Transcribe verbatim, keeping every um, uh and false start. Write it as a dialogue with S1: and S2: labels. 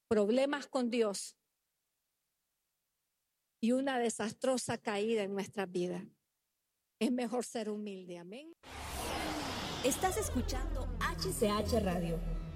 S1: problemas con Dios y una desastrosa caída en nuestras vidas. Es mejor ser humilde, amén.
S2: Estás escuchando H C H Radio,